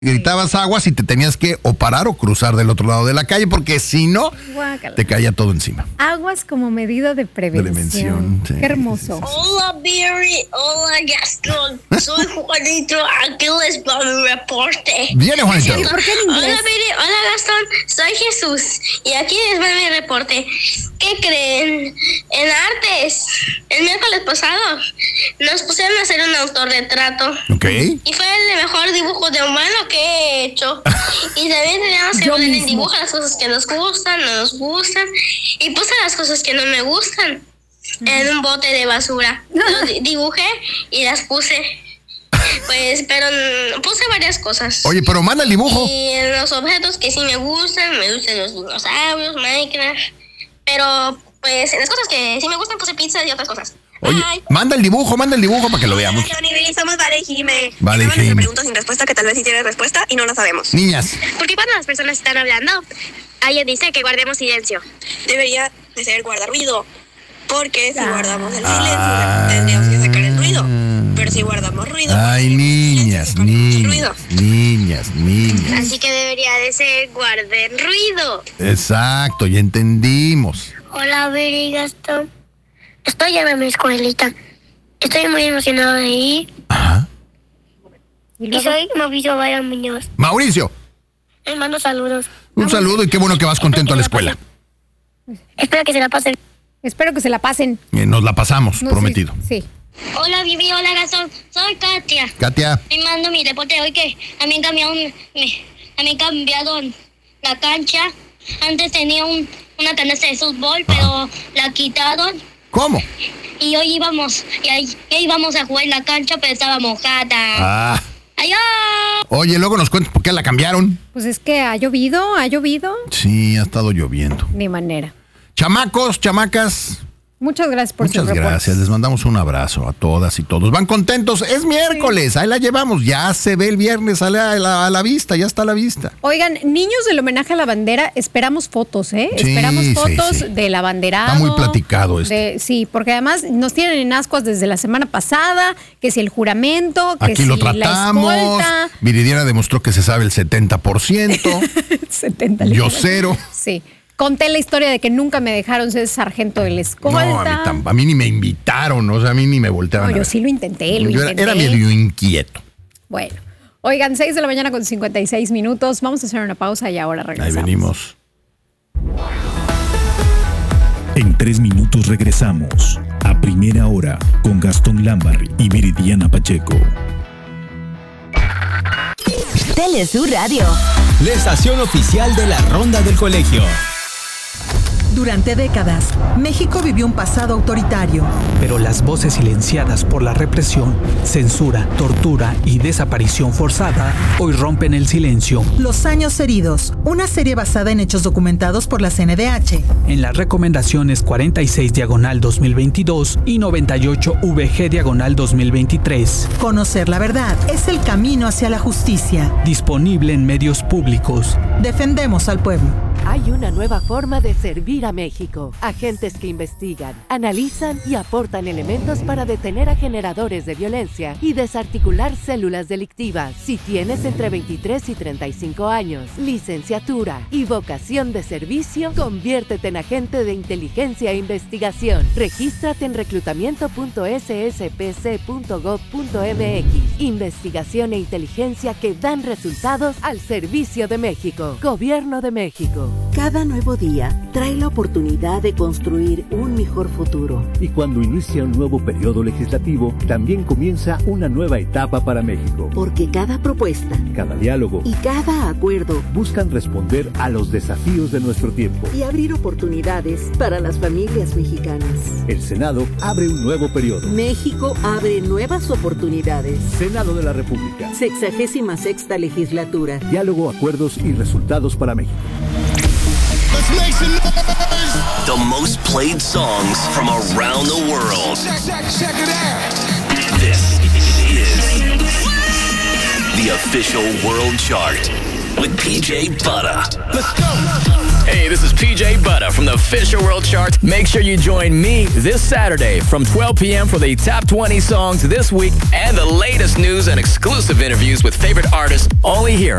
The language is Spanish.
gritabas aguas y te tenías que o parar o cruzar del otro lado de la calle, porque si no, Guácala. te caía todo encima. Aguas como medida de prevención. Sí. Qué hermoso. Hola, Barry. Hola, Gastón. Soy Juanito. Aquí les va mi reporte. Viene, Juanito. ¿Y por qué en Hola, inglés? Barry. Hola, Gastón. Soy Jesús. Y aquí les va mi reporte. ¿Qué creen? En artes, el miércoles pasado, nos pusieron a hacer un autorretrato. Ok. Y fue el mejor dibujo de humano que he hecho. Y también teníamos que Yo poner en mismo. dibujo las cosas que nos gustan, no nos gustan. Y puse las cosas que no me gustan en un bote de basura. Lo dibujé y las puse. Pues, pero puse varias cosas. Oye, pero manda el dibujo. Y en los objetos que sí me gustan los dinosaurios, Minecraft. Pero, pues, en las cosas que sí me gustan puse pizzas y otras cosas. Oye, Bye. manda el dibujo para que lo veamos. Hola, Johnny, somos Vale y Jime. Vale, Tenemos Jime. una pregunta sin respuesta que tal vez sí tiene respuesta y no lo sabemos. Niñas, Porque cuando las personas están hablando, alguien dice que guardemos silencio. Debería de ser guardar ruido. Porque si guardamos el Ah. silencio, tendríamos que sacar el ruido. Pero si guardamos ruido, ay, niñas, niñas. Así que debería de ser guarden ruido. Exacto, ya entendimos. Hola, Viri Gastón. Estoy en mi escuelita. Estoy muy emocionado de ir. Ajá. Y soy Mauricio Bayern Muñoz. Mauricio, Les mando saludos. un saludo y qué bueno que vas contento a la escuela. Espero que se la pasen. Espero que se la pasen. Nos la pasamos, No, prometido. Sí. Hola, Vivi. Hola, Gastón. Soy Katia. Katia, Me mando mi reporte hoy que a mí han cambiado la cancha. Antes tenía una canasta de fútbol, pero la quitaron. ¿cómo? Y hoy íbamos a jugar en la cancha, pero estaba mojada. Ah, ¡Adiós! oye, luego nos cuentas por qué la cambiaron. Pues es que ha llovido. Sí, ha estado lloviendo. Ni manera. Chamacos, chamacas, Muchas gracias por muchas sus reportes. gracias. Les mandamos un abrazo a todas y todos. Van contentos. Es miércoles, ahí la llevamos. Ya se ve el viernes a la vista, ya está a la vista. Oigan, niños del homenaje a la bandera, esperamos fotos, ¿eh? Sí, esperamos sí, fotos sí. del abanderado. Está muy platicado esto. Sí, porque además nos tienen en ascuas desde la semana pasada, que si el juramento, que Aquí si lo la tratamos. escolta. Viridiana demostró que se sabe el 70%. 70 Yo libras. 0. Sí. Conté la historia de que nunca me dejaron ser sargento de la escolta. No, a mí ni me invitaron, o sea, a mí ni me volteaban No, a yo ver. sí lo intenté, Era medio inquieto. Bueno, oigan, 6 de la mañana con 56 minutos. Vamos a hacer una pausa y ahora regresamos. Ahí venimos. En 3 minutos regresamos a Primera Hora con Gastón Lambarri y Viridiana Pacheco. Telesur Radio. La estación oficial de la Ronda del Colegio. Durante décadas, México vivió un pasado autoritario. Pero las voces silenciadas por la represión, censura, tortura y desaparición forzada hoy rompen el silencio. Los años heridos, una serie basada en hechos documentados por la CNDH. En las recomendaciones 46/2022 y 98/VG/2023. Conocer la verdad es el camino hacia la justicia. Disponible en medios públicos. Defendemos al pueblo. Hay una nueva forma de servir a México. Agentes que investigan, analizan y aportan elementos para detener a generadores de violencia y desarticular células delictivas. Si tienes entre 23 y 35 años, licenciatura y vocación de servicio, conviértete en agente de inteligencia e investigación. Regístrate en reclutamiento.sspc.gov.mx. Investigación e inteligencia que dan resultados al servicio de México. Gobierno de México. Cada nuevo día trae la oportunidad de construir un mejor futuro. Y cuando inicia un nuevo periodo legislativo, también comienza una nueva etapa para México. Porque cada propuesta, cada diálogo y cada acuerdo buscan responder a los desafíos de nuestro tiempo y abrir oportunidades para las familias mexicanas. El Senado abre un nuevo periodo. México abre nuevas oportunidades. Senado de la República. 66ª legislatura. Diálogo, acuerdos y resultados para México. The most played songs from around the world. Check it out. This is the official world chart. with PJ Butter. Let's go. Hey, this is PJ Butter from the Fisher World Chart. Make sure you join me this Saturday from 12 p.m. for the top 20 songs this week and the latest news and exclusive interviews with favorite artists only here